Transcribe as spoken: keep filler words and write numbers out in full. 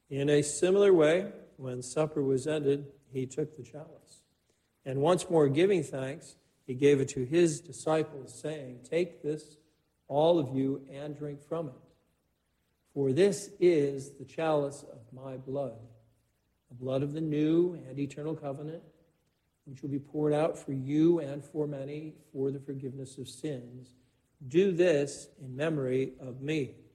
In a similar way, when supper was ended, he took the chalice. And once more giving thanks, he gave it to his disciples, saying, "Take this, all of you, and drink from it. For this is the chalice of my blood, the blood of the new and eternal covenant, which will be poured out for you and for many for the forgiveness of sins. Do this in memory of me."